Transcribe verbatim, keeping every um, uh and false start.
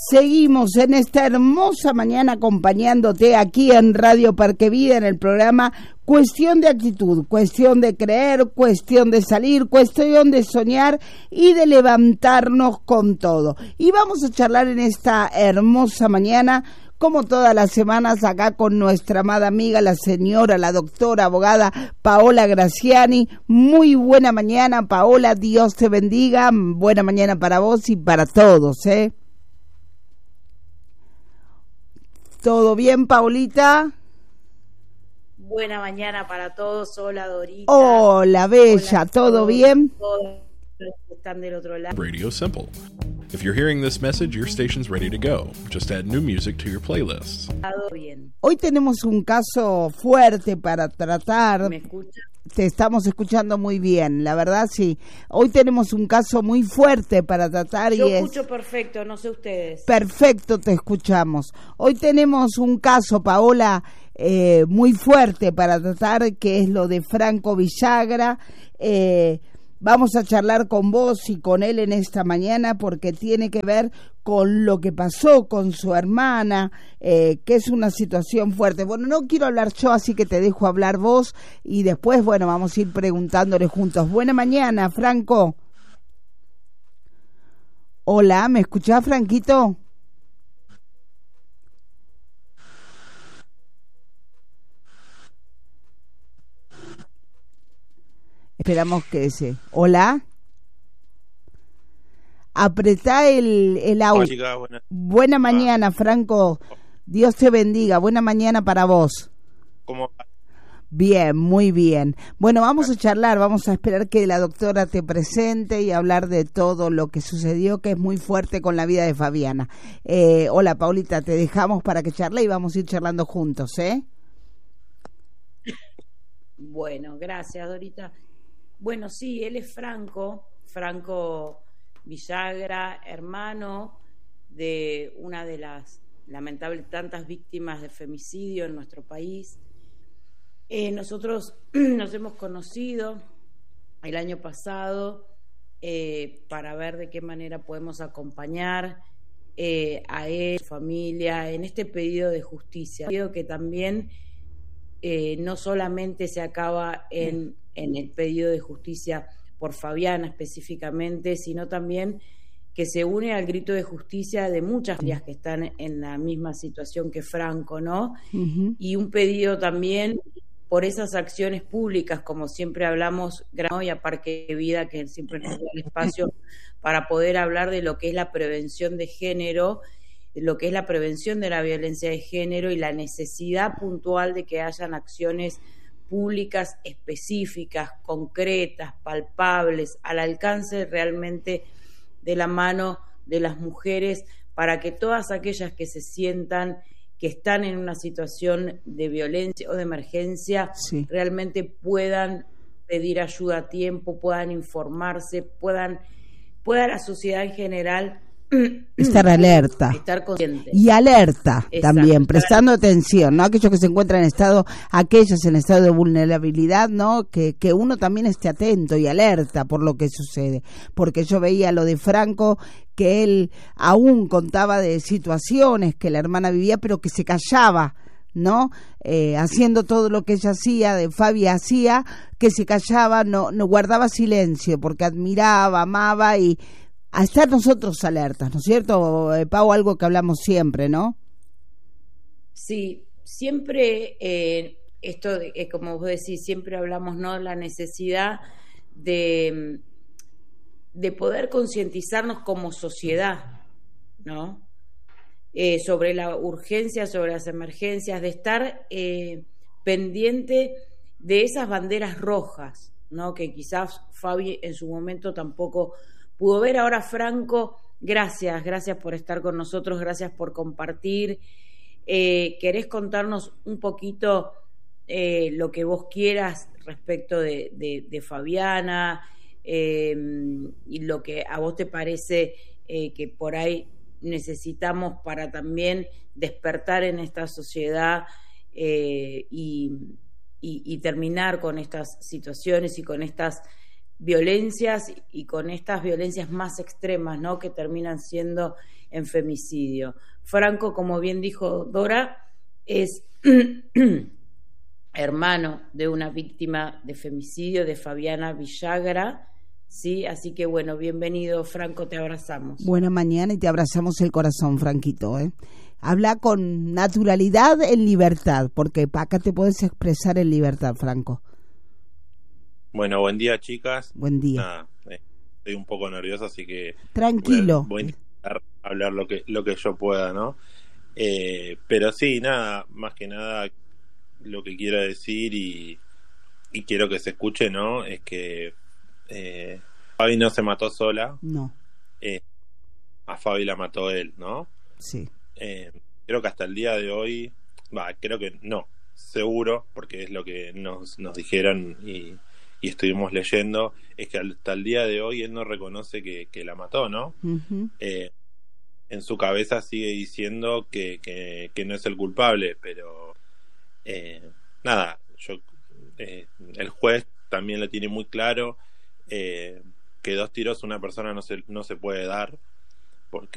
Seguimos en esta hermosa mañana acompañándote aquí en Radio Parque Vida en el programa Cuestión de Actitud, cuestión de creer, cuestión de salir, cuestión de soñar y de levantarnos con todo. Y vamos a charlar en esta hermosa mañana, como todas las semanas, acá con nuestra amada amiga, la señora, la doctora, abogada Paola Graziani. Muy buena mañana, Paola, Dios te bendiga. Buena mañana para vos y para todos, ¿eh? ¿Todo bien, Paulita? Buena mañana para todos. Hola, Dorita. Hola, Bella. Hola, ¿todo todos, bien? Todos están del otro lado. Radio Simple. If you're hearing this message, your station's ready to go. Just add new music to your playlist. Bien. Hoy tenemos un caso fuerte para tratar. ¿Me escuchas? Te estamos escuchando muy bien, la verdad sí. Hoy tenemos un caso muy fuerte para tratar. Yo y escucho es... perfecto, no sé ustedes. Perfecto, te escuchamos. Hoy tenemos un caso, Paola, eh, muy fuerte para tratar, que es lo de Franco Villagra. Eh, vamos a charlar con vos y con él en esta mañana porque tiene que ver con lo que pasó con su hermana, eh, que es una situación fuerte. Bueno, no quiero hablar yo, así que te dejo hablar vos y después, bueno, vamos a ir preguntándole juntos. Buena mañana, Franco. Hola, ¿me escuchás, Franquito? Esperamos que se... Hola. Apretá el, el audio. Buena, buena mañana, Franco. Dios te bendiga. Buena mañana para vos. ¿Cómo? Bien, muy bien. Bueno, vamos a charlar, vamos a esperar que la doctora te presente y hablar de todo lo que sucedió, que es muy fuerte con la vida de Fabiana. Eh, hola, Paulita, te dejamos para que charle y vamos a ir charlando juntos, ¿eh? Bueno, gracias, Dorita. Bueno, sí, él es Franco, Franco Villagra, hermano de una de las lamentables tantas víctimas de femicidio en nuestro país. Eh, nosotros nos hemos conocido el año pasado eh, para ver de qué manera podemos acompañar eh, a él, a su familia, en este pedido de justicia. Pedido que también eh, no solamente se acaba en en el pedido de justicia por Fabiana específicamente, sino también que se une al grito de justicia de muchas familias que están en la misma situación que Franco, ¿no? Uh-huh. Y un pedido también por esas acciones públicas, como siempre hablamos, y a Parque Vida, que siempre nos da el espacio para poder hablar de lo que es la prevención de género, de lo que es la prevención de la violencia de género y la necesidad puntual de que hayan acciones públicas específicas, concretas, palpables, al alcance realmente de la mano de las mujeres, para que todas aquellas que se sientan que están en una situación de violencia o de emergencia, sí, realmente puedan pedir ayuda a tiempo, puedan informarse, puedan, pueda la sociedad en general estar alerta, estar consciente y alerta. Exacto, también prestando estar... atención, ¿no? Aquellos que se encuentran en estado, aquellos en estado de vulnerabilidad, ¿no? Que que uno también esté atento y alerta por lo que sucede, porque yo veía lo de Franco, que él aún contaba de situaciones que la hermana vivía, pero que se callaba, ¿no? Eh, haciendo todo lo que ella hacía, de Fabi hacía, que se callaba, no no guardaba silencio, porque admiraba, amaba y a estar nosotros alertas, ¿no es cierto, Pau? Algo que hablamos siempre, ¿no? Sí, siempre, eh, esto, eh, como vos decís, siempre hablamos, ¿no? La necesidad de, de poder concientizarnos como sociedad, ¿no? Eh, sobre la urgencia, sobre las emergencias, de estar eh, pendiente de esas banderas rojas, ¿no? Que quizás Fabi en su momento tampoco pudo ver. Ahora, Franco, gracias, gracias por estar con nosotros, gracias por compartir. Eh, ¿Querés contarnos un poquito eh, lo que vos quieras respecto de, de, de Fabiana eh, y lo que a vos te parece eh, que por ahí necesitamos para también despertar en esta sociedad eh, y, y, y terminar con estas situaciones y con estas violencias y con estas violencias más extremas, ¿no? Que terminan siendo en femicidio. Franco, como bien dijo Dora, es hermano de una víctima de femicidio, de Fabiana Villagra, ¿sí? Así que bueno, bienvenido Franco, te abrazamos. Buena mañana y te abrazamos el corazón, Franquito, ¿eh? Habla con naturalidad en libertad, porque acá te puedes expresar en libertad, Franco. Bueno, buen día, chicas. Buen día. Nada, eh, estoy un poco nervioso, así que tranquilo. Voy a, voy a intentar hablar lo que lo que yo pueda, ¿no? Eh, pero sí, nada, más que nada lo que quiero decir y, y quiero que se escuche, ¿no? Es que eh, Fabi no se mató sola. No. Eh, a Fabi la mató él, ¿no? Sí. Eh, creo que hasta el día de hoy, va, creo que no, seguro, porque es lo que nos, nos dijeron y, y estuvimos leyendo, es que hasta el día de hoy él no reconoce que, que la mató, ¿no? Uh-huh. Eh, en su cabeza sigue diciendo que, que, que no es el culpable, pero eh, nada, yo eh, el juez también lo tiene muy claro, eh, que dos tiros a una persona no se, no se puede dar, porque